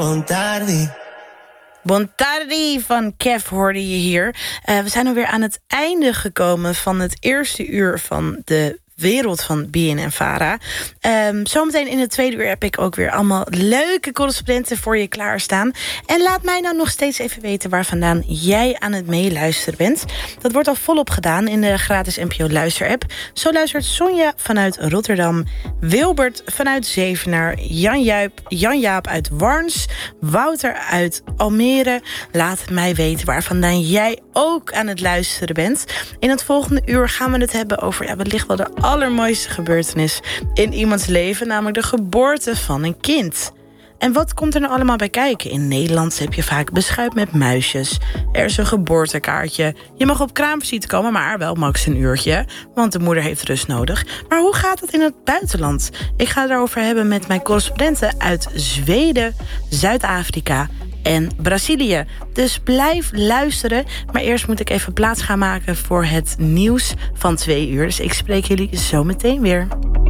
Bon tardi van Kev hoorde je hier. We zijn alweer aan het einde gekomen van het eerste uur van de wereld van BNN-Vara. Zometeen in het tweede uur heb ik ook weer allemaal leuke correspondenten voor je klaarstaan. En laat mij nou nog steeds even weten waar vandaan jij aan het meeluisteren bent. Dat wordt al volop gedaan in de gratis NPO Luister-app. Zo luistert Sonja vanuit Rotterdam, Wilbert vanuit Zevenaar, Jan-Jaap uit Warns, Wouter uit Almere. Laat mij weten waar vandaan jij ook aan het luisteren bent. In het volgende uur gaan we het hebben over wellicht wel de allermooiste gebeurtenis in iemands leven, namelijk de geboorte van een kind. En wat komt er nou allemaal bij kijken? In Nederland heb je vaak beschuit met muisjes. Er is een geboortekaartje. Je mag op kraamvisite komen, maar wel max een uurtje, want de moeder heeft rust nodig. Maar hoe gaat het in het buitenland? Ik ga het daarover hebben met mijn correspondenten uit Zweden, Zuid-Afrika en Brazilië. Dus blijf luisteren. Maar eerst moet ik even plaats gaan maken voor het nieuws van 2 uur. Dus ik spreek jullie zo meteen weer.